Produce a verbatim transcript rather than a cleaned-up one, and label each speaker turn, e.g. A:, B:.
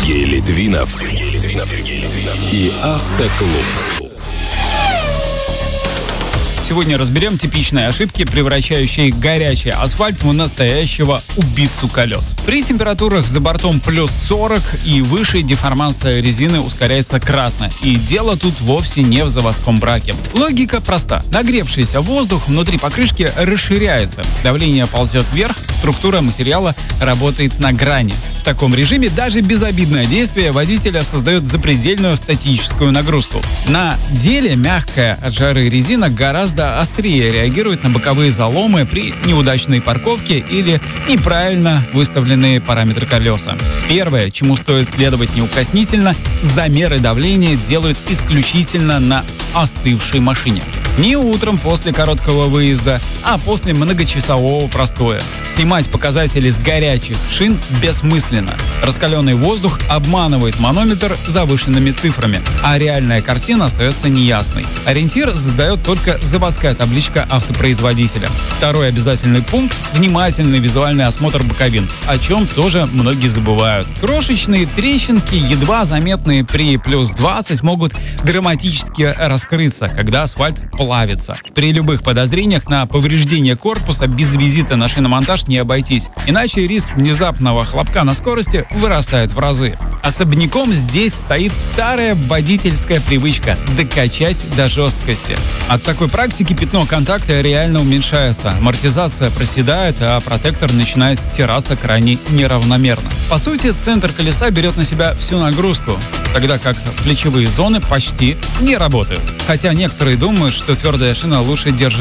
A: Сергей Литвинов. Сергей Литвинов. Сергей Литвинов. И Автоклуб.
B: Сегодня разберем типичные ошибки, превращающие горячий асфальт в настоящего убийцу колес. При температурах за бортом плюс сорок и выше деформация резины ускоряется кратно. И дело тут вовсе не в заводском браке. Логика проста. Нагревшийся воздух внутри покрышки расширяется. Давление ползет вверх, структура материала работает на грани. В таком режиме даже безобидное действие водителя создает запредельную статическую нагрузку. На деле мягкая от жары резина гораздо острее реагирует на боковые заломы при неудачной парковке или неправильно выставленные параметры колеса. Первое, чему стоит следовать неукоснительно, замеры давления делают исключительно на остывшей машине. Не утром после короткого выезда, а после многочасового простоя. Снимать показатели с горячих шин бессмысленно. Раскаленный воздух обманывает манометр завышенными цифрами, а реальная картина остается неясной. Ориентир задает только заводская табличка автопроизводителя. Второй обязательный пункт – внимательный визуальный осмотр боковин, о чем тоже многие забывают. Крошечные трещинки, едва заметные при плюс двадцать, могут драматически раскрыться, когда асфальт плавится. При любых подозрениях на повреждение корпуса без визита на шиномонтаж не обойтись, иначе риск внезапного хлопка на скорости вырастает в разы. Особняком здесь стоит старая водительская привычка – докачать до жесткости. От такой практики пятно контакта реально уменьшается, амортизация проседает, а протектор начинает стираться крайне неравномерно. По сути, центр колеса берет на себя всю нагрузку, тогда как плечевые зоны почти не работают. Хотя некоторые думают, что твердая шина лучше держит